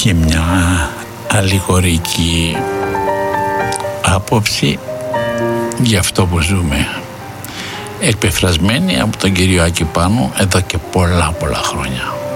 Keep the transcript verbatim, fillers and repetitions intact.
και μια αλληγορική άποψη για αυτό που ζούμε, εκπεφρασμένη από τον κύριο Άκη Πάνου εδώ και πολλά πολλά χρόνια.